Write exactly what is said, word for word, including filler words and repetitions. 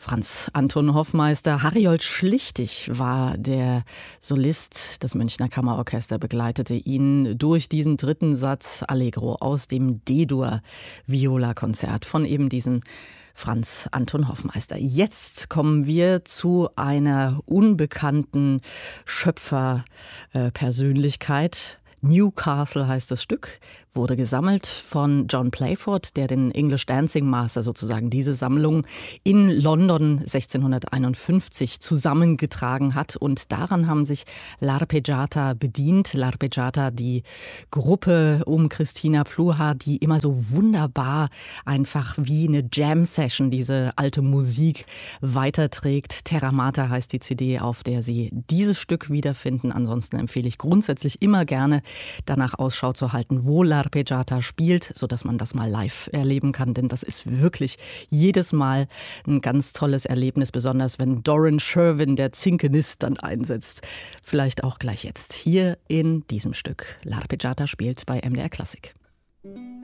Franz Anton Hoffmeister. Hariold Schlichtig war der Solist. Das Münchner Kammerorchester begleitete ihn durch diesen dritten Satz Allegro aus dem D-Dur-Viola-Konzert von eben diesem Franz Anton Hoffmeister. Jetzt kommen wir zu einer unbekannten Schöpferpersönlichkeit. Newcastle heißt das Stück, wurde gesammelt von John Playford, der den English Dancing Master sozusagen diese Sammlung in London sechzehnhunderteinundfünfzig zusammengetragen hat. Und daran haben sich L'Arpeggiata bedient. L'Arpeggiata, die Gruppe um Christina Pluhar, die immer so wunderbar einfach wie eine Jam-Session diese alte Musik weiterträgt. Terra Mater heißt die C D, auf der Sie dieses Stück wiederfinden. Ansonsten empfehle ich grundsätzlich immer gerne, danach Ausschau zu halten, wo L'Arpeggiata spielt, sodass man das mal live erleben kann, denn das ist wirklich jedes Mal ein ganz tolles Erlebnis, besonders wenn Doran Sherwin, der Zinkenist, dann einsetzt. Vielleicht auch gleich jetzt hier in diesem Stück. L'Arpeggiata spielt bei M D R Klassik.